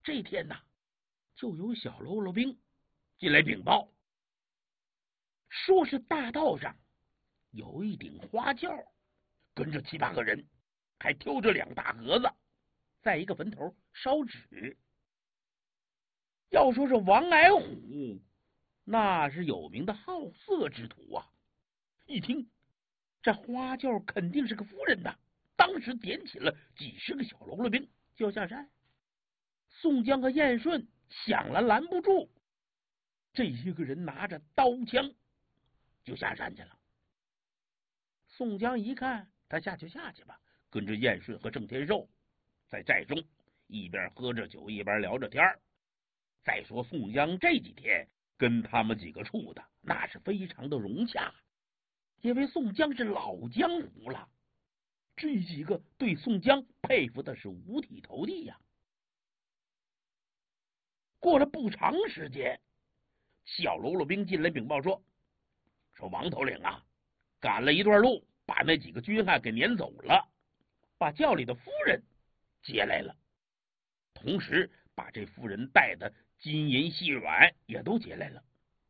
这天呐，就有小喽啰兵进来禀报，说是大道上有一顶花轿，跟着7、8个人，还挑着2大盒子，在一个坟头烧纸。要说是王矮虎，那是有名的好色之徒啊！一听这花轿肯定是个夫人的，当时点起了几十个小喽啰兵就要下山。宋江和燕顺想了拦不住，这些个人拿着刀枪就下山去了。宋江一看，他下去下去吧，跟着燕顺和郑天寿在寨中一边喝着酒一边聊着天。再说宋江这几天跟他们几个处的那是非常的融洽，因为宋江是老江湖了，这几个对宋江佩服的是五体投地呀。过了不长时间，小喽啰兵进来禀报说王头领啊，赶了一段路，把那几个军汉给撵走了，把轿里的夫人接来了，同时把这夫人带的金银细软也都接来了。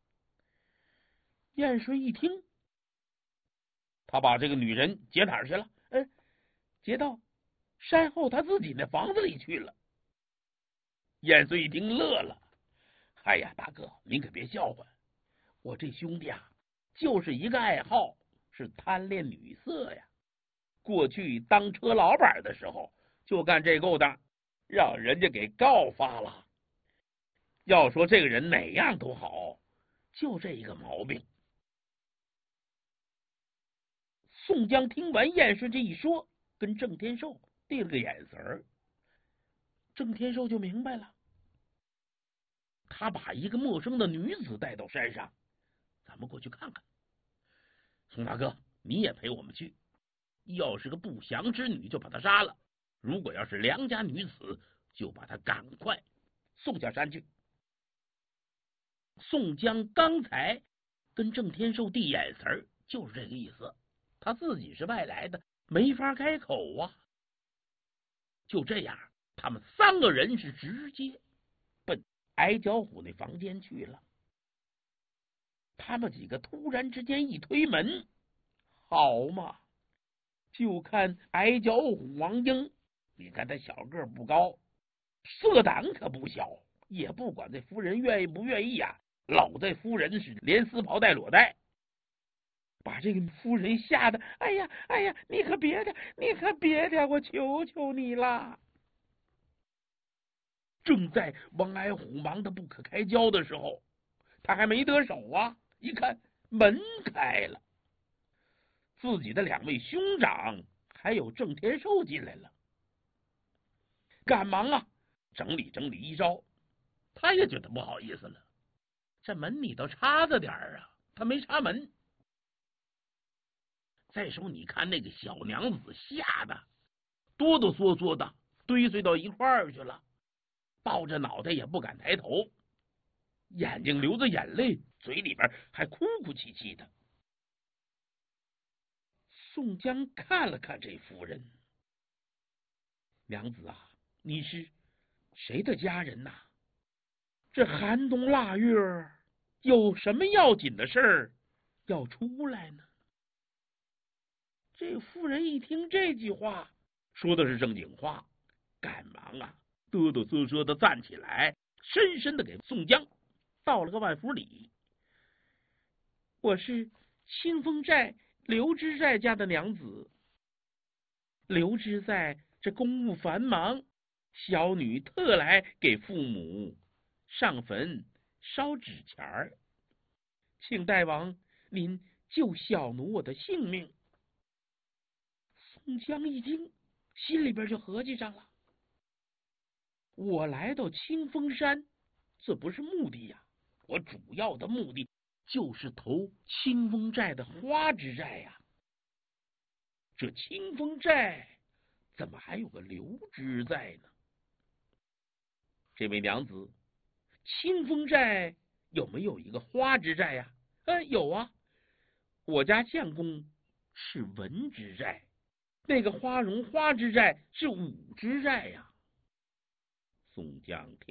燕顺一听，他把这个女人接哪儿去了？接到山后他自己那房子里去了。燕顺一听乐了，哎呀，大哥，您可别笑话，我这兄弟啊，就是一个爱好，是贪恋女色呀。过去当车老板的时候就干这勾当，让人家给告发了。要说这个人哪样都好，就这一个毛病。宋江听完燕顺这一说，跟郑天寿对了个眼神儿，郑天寿就明白了。他把一个陌生的女子带到山上，咱们过去看看。宋大哥，你也陪我们去。要是个不祥之女，就把她杀了；如果要是良家女子，就把她赶快送下山去。宋江刚才跟郑天寿递眼神，就是这个意思。他自己是外来的，没法开口啊。就这样，他们3个人是直接奔矮脚虎那房间去了。他们几个突然之间一推门，好嘛，就看矮脚虎王英，你看他小个不高，色胆可不小，也不管这夫人愿意不愿意啊，老在夫人是连丝袍带裸带，把这个夫人吓得哎呀，你可别的，我求求你了。正在王矮虎忙得不可开交的时候，他还没得手啊，一看门开了，自己的2位兄长还有郑天寿进来了，赶忙啊整理整理衣招。他也觉得不好意思了，这门里头插着点啊，他没插门。再说你看那个小娘子吓得哆哆嗦嗦的堆碎到一块儿去了，抱着脑袋也不敢抬头，眼睛流着眼泪，嘴里边还哭哭啼啼的。宋江看了看这夫人，娘子啊，你是谁的家人呐？这寒冬腊月有什么要紧的事儿要出来呢？这夫人一听这句话，说的是正经话，赶忙啊嘚嘚瑟瑟的站起来，深深的给宋江道了个万福礼。我是清风寨刘知寨家的娘子，刘知寨这公务繁忙，小女特来给父母上坟烧纸钱儿，请大王您救小奴我的性命。宋江一听，心里边就合计上了，我来到清风山，这不是目的呀，我主要的目的就是投清风寨的花之寨呀。这清风寨怎么还有个刘知在呢？这位娘子，清风寨有没有一个花之寨呀？有啊，我家相公是文之寨，那个花荣花之寨是武之寨呀。 宋江